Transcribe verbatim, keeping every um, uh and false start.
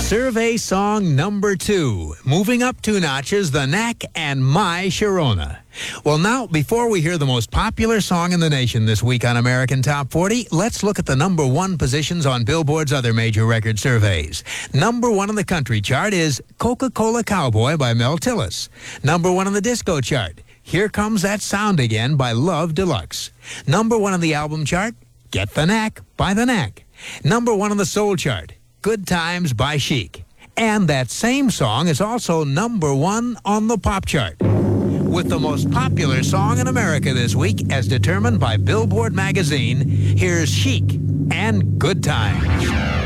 Survey song number two, moving up two notches, The Knack and My Sharona. Well, now, before we hear the most popular song in the nation this week on American Top forty, let's look at the number one positions on Billboard's other major record surveys. Number one on the country chart is Coca-Cola Cowboy by Mel Tillis. Number one on the disco chart, Here Comes That Sound Again by Love Deluxe. Number one on the album chart, Get the Knack by The Knack. Number one on the soul chart, Good Times by Chic. And that same song is also number one on the pop chart. With the most popular song in America this week, as determined by Billboard magazine, here's Chic and Good Times.